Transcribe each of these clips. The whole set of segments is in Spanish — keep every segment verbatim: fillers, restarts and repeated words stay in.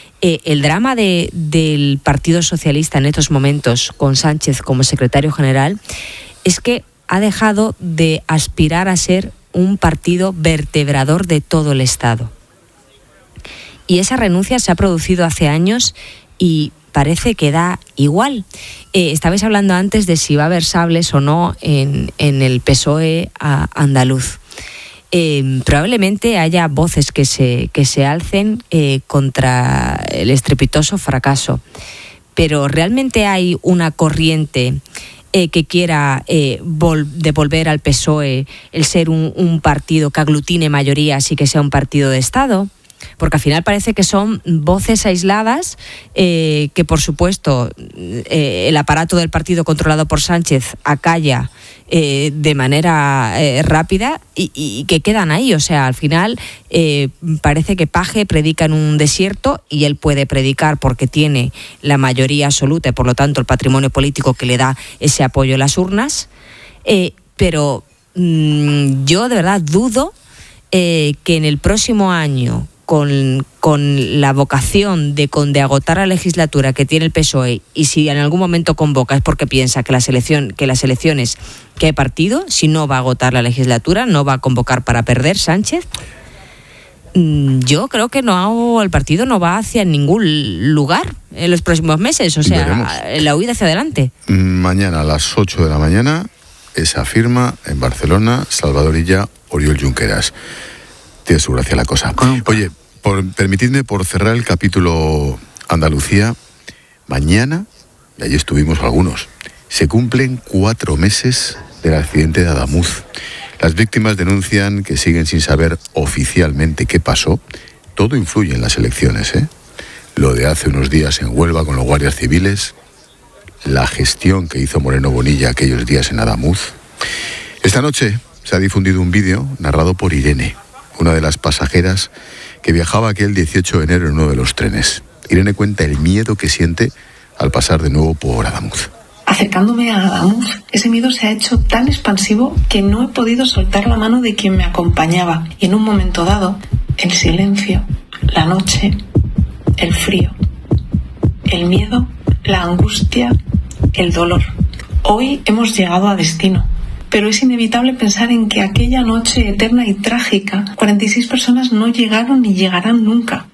Eh, el drama de, del Partido Socialista en estos momentos, con Sánchez como secretario general, es que ha dejado de aspirar a ser un partido vertebrador de todo el Estado. Y esa renuncia se ha producido hace años y parece que da igual. Eh, estabais hablando antes de si va a haber sables o no en, en el P S O E a andaluz. Eh, probablemente haya voces que se, que se alcen eh, contra el estrepitoso fracaso, pero realmente hay una corriente eh, que quiera eh, vol- devolver al P S O E el ser un, un partido que aglutine mayorías y que sea un partido de Estado. Porque al final parece que son voces aisladas eh, que, por supuesto, eh, el aparato del partido controlado por Sánchez acalla eh, de manera eh, rápida y, y que quedan ahí. O sea, al final eh, parece que Paje predica en un desierto y él puede predicar porque tiene la mayoría absoluta y, por lo tanto, el patrimonio político que le da ese apoyo en las urnas. Eh, pero mmm, yo de verdad dudo eh, que en el próximo año, Con, con la vocación de, con, de agotar la legislatura que tiene el P S O E, y si en algún momento convoca es porque piensa que, la selección, que las elecciones, que hay partido, si no va a agotar la legislatura, no va a convocar para perder Sánchez, yo creo que no, el partido no va hacia ningún lugar en los próximos meses, o sea, Veremos. la huida hacia adelante. Mañana a las ocho de la mañana, esa firma en Barcelona, Salvador Illa, Oriol Junqueras. Tiene su gracia la cosa. Oye, por, permitidme por cerrar el capítulo Andalucía, mañana, y allí estuvimos algunos, se cumplen cuatro meses del accidente de Adamuz. Las víctimas denuncian que siguen sin saber oficialmente qué pasó. Todo influye en las elecciones, ¿eh? Lo de hace unos días en Huelva con los guardias civiles, la gestión que hizo Moreno Bonilla aquellos días en Adamuz. Esta noche se ha difundido un vídeo narrado por Irene, una de las pasajeras que viajaba aquel dieciocho de enero en uno de los trenes. Irene cuenta el miedo que siente al pasar de nuevo por Adamuz. Acercándome a Adamuz, ese miedo se ha hecho tan expansivo que no he podido soltar la mano de quien me acompañaba. Y en un momento dado, el silencio, la noche, el frío, el miedo, la angustia, el dolor. Hoy hemos llegado a destino. Pero es inevitable pensar en que aquella noche eterna y trágica, cuarenta y seis personas no llegaron ni llegarán nunca.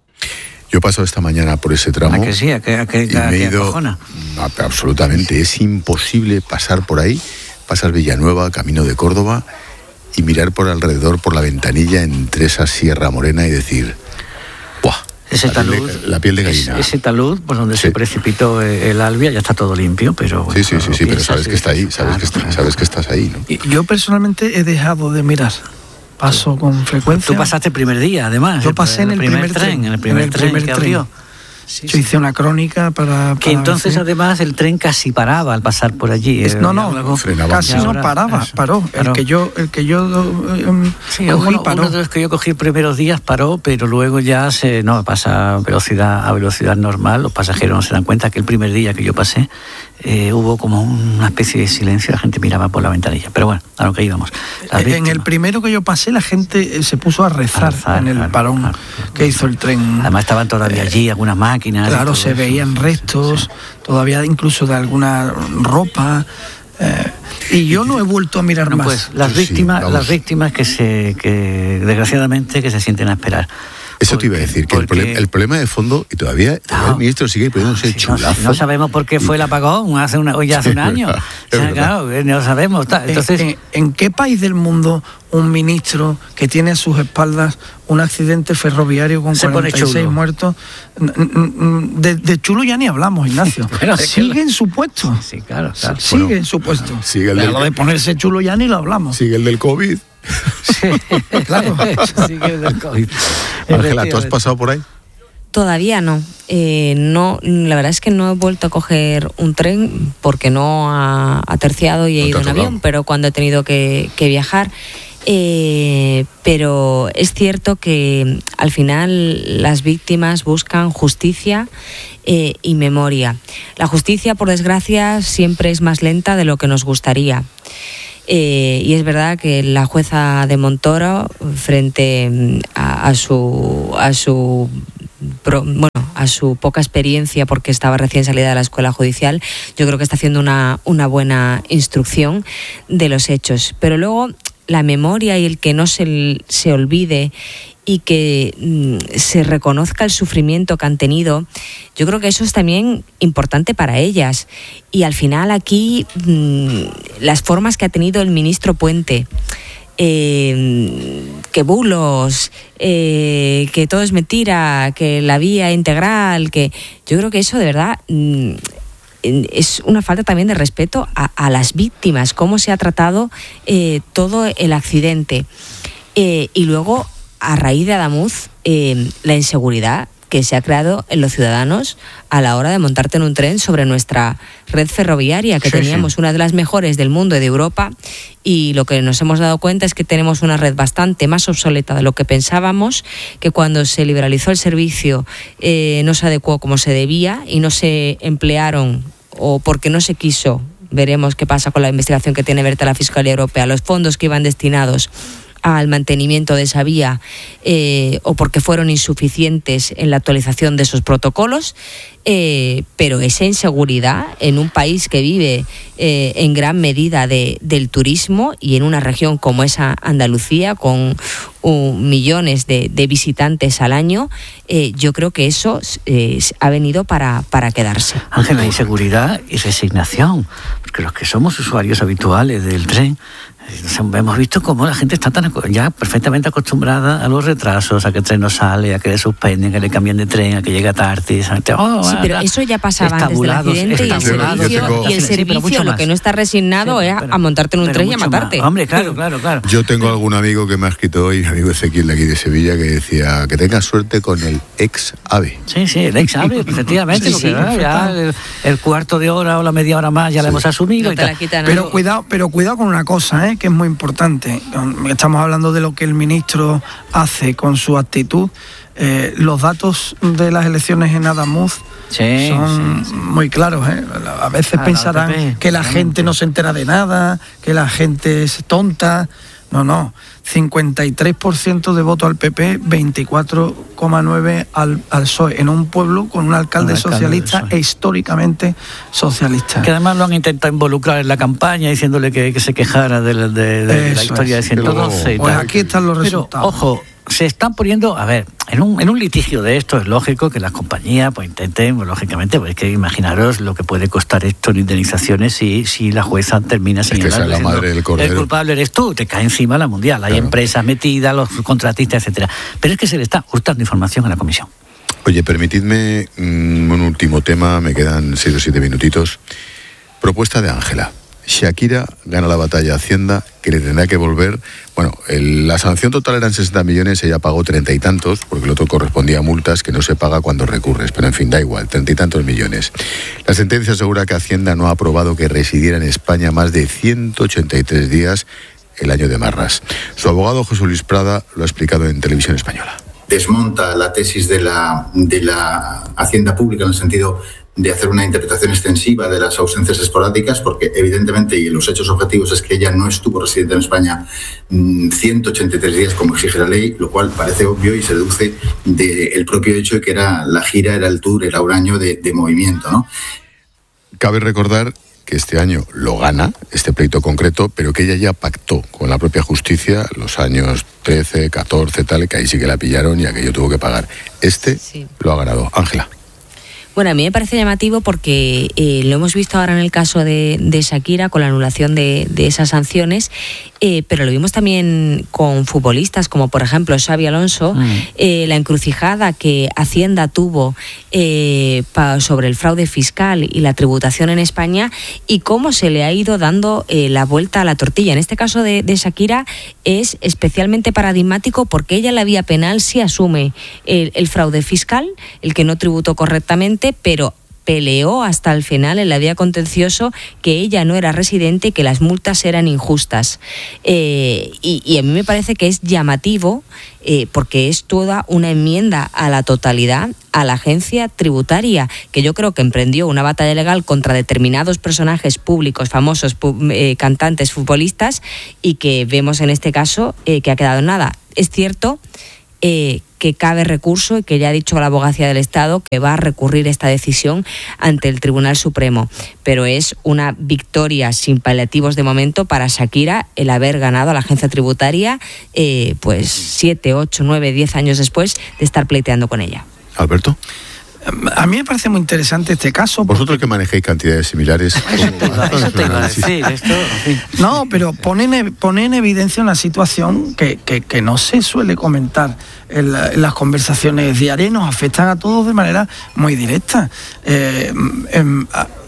Yo he pasado esta mañana por ese tramo. ¿A que sí? ¿A que, a que, y me he ido, acojona? Absolutamente, es imposible pasar por ahí, pasar Villanueva, camino de Córdoba, y mirar por alrededor, por la ventanilla, entre esa Sierra Morena y decir, ¡buah! Ese la, talud, piel de, la piel de gallina. Ese, ese talud, por donde sí. se precipitó el Albia, ya está todo limpio, pero... Bueno, sí, sí, sí, sí, pero sabes que está ahí, sabes, que, está, sabes que estás ahí, ¿no? Yo personalmente he dejado de mirar. Paso con frecuencia. Tú pasaste el primer día, además. Yo pasé en el, en el primer, primer tren, tren, en el primer, en el primer tren que abrió. Sí, Yo sí. hice una crónica para... Que para entonces, decir... además, el tren casi paraba al pasar por allí. Es, no, no, luego, casi no paraba, eso, paró. paró. El que yo, el que yo um, sí, cogí, uno, paró. uno de los que yo cogí primeros días paró, pero luego ya se no pasa velocidad a velocidad normal. Los pasajeros no se dan cuenta que el primer día que yo pasé eh, hubo como una especie de silencio, la gente miraba por la ventanilla. Pero bueno, a lo que íbamos. En víctimas. El primero que yo pasé, la gente se puso a rezar, a rezar en el claro, parón claro, que claro. hizo el tren. Además estaban todavía eh, allí algunas máquinas. Claro, se veían restos, sí, sí. todavía incluso de alguna ropa. Eh, y yo no he vuelto a mirar bueno, más. Pues las víctimas, sí, las víctimas que se, que desgraciadamente que se sienten a esperar. Eso te iba a decir, que porque... el, problem, el problema de fondo, y todavía, todavía no, el ministro sigue poniéndose el sí, chulazo. No, no sabemos por qué fue el apagón hace una, hoy hace un año. O sea, claro, no lo sabemos. Entonces, ¿En, en, ¿En qué país del mundo un ministro que tiene a sus espaldas un accidente ferroviario con cuarenta y seis muertos? De, de chulo ya ni hablamos, Ignacio. Pero sigue que... en su puesto. Sí, claro. claro. Sigue bueno, en su puesto. Sigue el del... Lo de ponerse chulo ya ni lo hablamos. Sigue el del COVID. Sí, claro. Sigue el del COVID. Ángela, ¿tú has pasado por ahí? Todavía no. Eh, no. La verdad es que no he vuelto a coger un tren porque no ha aterciado y he no ido en avión, pero cuando he tenido que, que viajar. Eh, pero es cierto que al final las víctimas buscan justicia eh, y memoria. La justicia, por desgracia, siempre es más lenta de lo que nos gustaría. Eh, y es verdad que la jueza de Montoro, frente a, a su a su pro, bueno, a su poca experiencia, porque estaba recién salida de la escuela judicial, yo creo que está haciendo una, una buena instrucción de los hechos. Pero luego la memoria y el que no se, se olvide y que mm, se reconozca el sufrimiento que han tenido, yo creo que eso es también importante para ellas. Y al final aquí mmm, las formas que ha tenido el ministro Puente, eh, que bulos, eh, que todo es mentira, que la vía integral, que yo creo que eso de verdad mmm, es una falta también de respeto a, a las víctimas, cómo se ha tratado eh, todo el accidente. Eh, y luego, a raíz de Adamuz, eh, la inseguridad que se ha creado en los ciudadanos a la hora de montarte en un tren sobre nuestra red ferroviaria, que sí, teníamos sí. una de las mejores del mundo y de Europa, y lo que nos hemos dado cuenta es que tenemos una red bastante más obsoleta de lo que pensábamos, que cuando se liberalizó el servicio eh, no se adecuó como se debía y no se emplearon, o porque no se quiso, veremos qué pasa con la investigación que tiene abierta la Fiscalía Europea, los fondos que iban destinados al mantenimiento de esa vía, eh, o porque fueron insuficientes en la actualización de esos protocolos, eh, pero esa inseguridad en un país que vive eh, en gran medida de, del turismo, y en una región como esa Andalucía, con uh, millones de, de visitantes al año, eh, yo creo que eso eh, ha venido para, para quedarse. Ángela, inseguridad y resignación, porque los que somos usuarios habituales del tren, hemos visto cómo la gente está tan ya perfectamente acostumbrada a los retrasos, a que el tren no sale, a que le suspenden, a que le cambien de tren, a que llega tarde. Oh, sí, pero eso ya pasaba antes del accidente, y el servicio, tengo... y el servicio sí, lo que no está resignado sí, es pero, a montarte en un tren y a matarte. Más. Hombre, claro, claro, claro. Yo tengo algún amigo que me ha escrito hoy, amigo Ezequiel de aquí de Sevilla, que decía que tengas suerte con el ex AVE. Sí, sí, el ex AVE, efectivamente, sí, sí, porque, ya el, el cuarto de hora o la media hora más ya sí. la hemos asumido. No y tal. Pero cuidado, pero cuidado con una cosa, ¿eh? que es muy importante. Estamos hablando de lo que el ministro hace con su actitud. Eh, los datos de las elecciones en Adamuz sí, son sí, sí. muy claros. ¿eh? A veces ah, pensarán que la gente no se entera de nada, que la gente es tonta. No, no. cincuenta y tres por ciento de voto al P P, veinticuatro coma nueve por ciento al, al P S O E, en un pueblo con un alcalde, un alcalde socialista e históricamente socialista. Que además lo han intentado involucrar en la campaña, diciéndole que, que se quejara de, de, de la historia es. de ciento doce. Pues aquí están los resultados. Pero, ojo, se están poniendo, a ver, en un, en un litigio de esto es lógico que las compañías pues intenten, pues, lógicamente, pues que imaginaros lo que puede costar esto en indemnizaciones si, si la jueza termina señalando, es que la madre del cordero. El culpable eres tú, te cae encima la mundial, hay claro. empresas metidas, los contratistas, etcétera. Pero es que se le está hurtando información a la comisión. Oye, permitidme mmm, un último tema, me quedan seis o siete minutitos. Propuesta de Ángela. Shakira gana la batalla a Hacienda, que le tendrá que volver. Bueno, el, la sanción total eran sesenta millones, ella pagó treinta y tantos, porque el otro correspondía a multas que no se paga cuando recurres, pero en fin, da igual, treinta y tantos millones. La sentencia asegura que Hacienda no ha aprobado que residiera en España más de ciento ochenta y tres días el año de Marras. Su abogado José Luis Prada lo ha explicado en Televisión Española. Desmonta la tesis de la, de la Hacienda Pública en el sentido de hacer una interpretación extensiva de las ausencias esporádicas, porque evidentemente, y los hechos objetivos es que ella no estuvo residente en España ciento ochenta y tres días como exige la ley, lo cual parece obvio y se deduce del propio hecho de que era la gira, era el tour, era un año de, de movimiento, ¿no? Cabe recordar que este año lo gana, este pleito concreto, pero que ella ya pactó con la propia justicia los años trece, catorce, tal, que ahí sí que la pillaron y aquello tuvo que pagar. Este sí. lo ha ganado. Ángela. Bueno, a mí me parece llamativo porque eh, lo hemos visto ahora en el caso de, de Shakira con la anulación de, de esas sanciones, eh, pero lo vimos también con futbolistas como por ejemplo Xabi Alonso, mm. eh, la encrucijada que Hacienda tuvo eh, pa, sobre el fraude fiscal y la tributación en España y cómo se le ha ido dando eh, la vuelta a la tortilla. En este caso de, de Shakira es especialmente paradigmático porque ella en la vía penal sí asume el, el fraude fiscal, el que no tributó correctamente, pero peleó hasta el final en la vía contencioso que ella no era residente y que las multas eran injustas. Eh, y, y a mí me parece que es llamativo eh, porque es toda una enmienda a la totalidad a la agencia tributaria, que yo creo que emprendió una batalla legal contra determinados personajes públicos, famosos, pu- eh, cantantes, futbolistas, y que vemos en este caso eh, que ha quedado en nada. Es cierto eh, que cabe recurso y que ya ha dicho la Abogacía del Estado que va a recurrir esta decisión ante el Tribunal Supremo. Pero es una victoria sin paliativos de momento para Shakira el haber ganado a la agencia tributaria eh, pues siete, ocho, nueve, diez años después de estar pleiteando con ella. Alberto. A mí me parece muy interesante este caso. Vosotros que manejéis cantidades similares. Eso te iba, eso te iba a decir. Esto, en fin. No, pero pone en, pone en evidencia una situación que, que, que no se suele comentar en, la, en las conversaciones diarias y nos afectan a todos de manera muy directa. Eh, eh,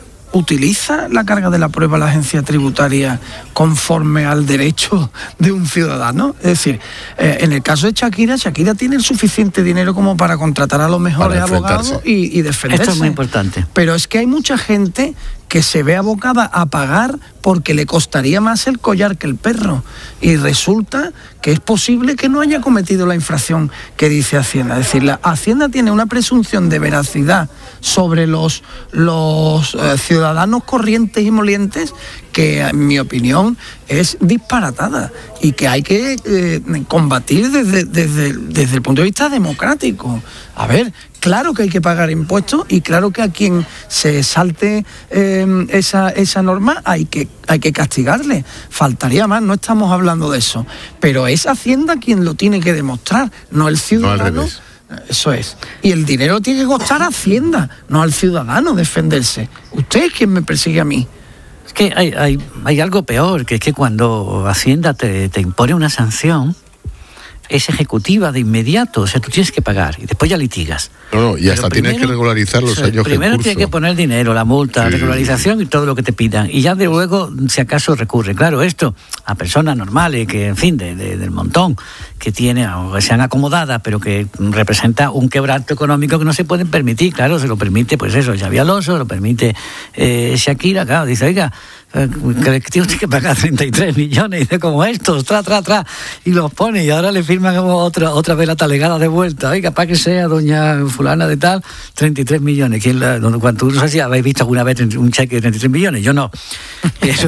¿Utiliza la carga de la prueba la agencia tributaria conforme al derecho de un ciudadano? Es decir, eh, en el caso de Shakira, Shakira tiene el suficiente dinero como para contratar a los mejores abogados y, y defenderse. Esto es muy importante. Pero es que hay mucha gente que se ve abocada a pagar porque le costaría más el collar que el perro. Y resulta que es posible que no haya cometido la infracción que dice Hacienda. Es decir, la Hacienda tiene una presunción de veracidad sobre los, los eh, ciudadanos corrientes y molientes que, en mi opinión, es disparatada y que hay que eh, combatir desde, desde, desde el punto de vista democrático. A ver, claro que hay que pagar impuestos y claro que a quien se salte eh, esa, esa norma hay que, hay que castigarle. Faltaría más, no estamos hablando de eso. Pero es Hacienda quien lo tiene que demostrar, no el ciudadano. No al revés. Eso es. Y el dinero tiene que costar a Hacienda, no al ciudadano defenderse. Usted es quien me persigue a mí. Es que hay, hay, hay algo peor, que es que cuando Hacienda te, te impone una sanción, es ejecutiva de inmediato, o sea, tú tienes que pagar y después ya litigas. No, no, y hasta primero, tienes que regularizar los años que Primero tienes que poner dinero, la multa, sí, regularización y todo lo que te pidan. Y ya de luego, si acaso, recurre. Claro, esto a personas normales, que en fin, de, de, del montón, que tienen, o que sean acomodadas, pero que representa un quebranto económico que no se pueden permitir. Claro, se lo permite, pues eso, Xabi Alonso, lo permite eh, Shakira, claro, dice, oiga, que tiene que pagar treinta y tres millones, y dice como estos, tra, tra, tra, y los pone, y ahora le firman como otra, otra vez la talegada de vuelta, oiga, para que sea doña fulana de tal, treinta y tres millones. ¿Quién la, cuando, no sé si habéis visto alguna vez un cheque de treinta y tres millones, yo no. Eso,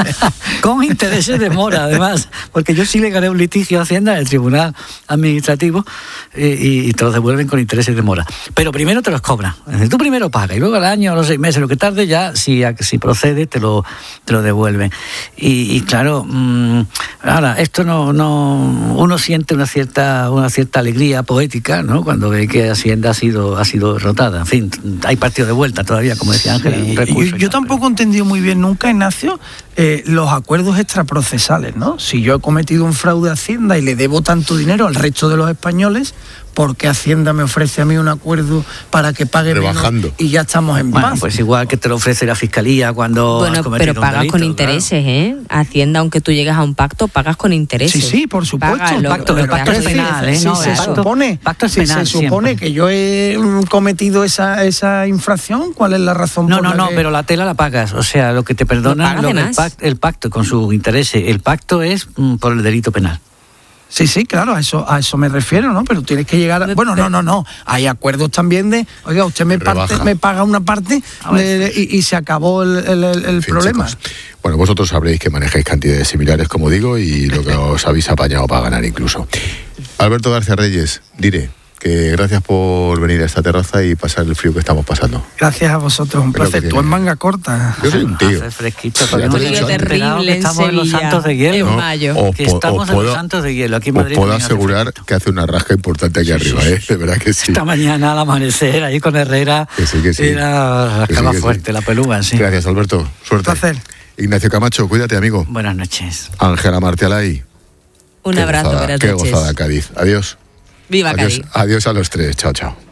con intereses de mora, además, porque yo sí le gané un litigio a Hacienda en el Tribunal Administrativo eh, y, y te los devuelven con intereses de mora. Pero primero te los cobran. Es decir, tú primero pagas y luego al año o los seis meses, lo que tarde, ya, si, si procede, te lo te lo devuelven. Y, y claro, mmm, ahora, esto no, no, uno siente una cierta, una cierta alegría poética, ¿no? Cuando ve que Hacienda ha sido, ha sido derrotada. En fin, hay partido de vuelta todavía, como decía Ángel. Sí, un recurso yo yo ya, tampoco pero... he entendido muy bien nunca, Ignacio, eh, los acuerdos extraprocesales, ¿no? Si yo he cometido un fraude a Hacienda y le debo tanto dinero al resto de los españoles, porque Hacienda me ofrece a mí un acuerdo para que pague rebajando menos y ya estamos en bueno, paz. Pues igual que te lo ofrece la Fiscalía cuando bueno, has cometido pero pagas un delito, con intereses, claro. ¿eh? Hacienda, aunque tú llegas a un pacto, pagas con intereses. Sí, sí, por supuesto. Paga el lo- pacto, lo el que pacto has es hecho. penal, ¿eh? Si No, se el pacto- supone, pacto es si penal se supone siempre. que yo he mm, cometido esa, esa infracción, ¿cuál es la razón No, por no, la no, que... pero la tela la pagas. O sea, lo que te Lo perdonan, pagas lo de que el, más. pact, el pacto con su interés, el pacto es mm, por el delito penal. Sí, sí, claro, a eso, a eso me refiero, ¿no? Pero tienes que llegar a... Bueno, no, no, no. Hay acuerdos también de, oiga, usted me, parte, me paga una parte de, y, y se acabó el, el, el En fin, problema. chicos. Bueno, vosotros sabréis que manejáis cantidades similares, como digo, y lo que os habéis apañado para ganar incluso. Alberto García Reyes, diré que gracias por venir a esta terraza y pasar el frío que estamos pasando. Gracias a vosotros, un Pero placer. que Tú en tiene- manga corta. Yo soy un tío. Hace fresquito, Ya todavía te no lo he hemos dicho antes. enterado que Terrible en estamos en los Sevilla, Santos de Hielo. en mayo. Os Que po- estamos os en los puedo- Santos de Hielo. Aquí en Os Madrid puedo también hace asegurar fresquito. que hace una rasca importante aquí Sí, arriba, sí, ¿eh? De verdad que sí. Esta mañana al amanecer, ahí con Herrera, Que sí, que sí. era la Que sí, cama que sí. fuerte, la peluga, sí. Gracias, Alberto. Suerte. Un placer. Ignacio Camacho, cuídate, amigo. Buenas noches. Ángela Martialay. Un Qué abrazo, gozada, buenas Qué noches. gozada, Cádiz. Adiós. Viva Adiós, Cádiz. adiós a los tres. Chao, chao.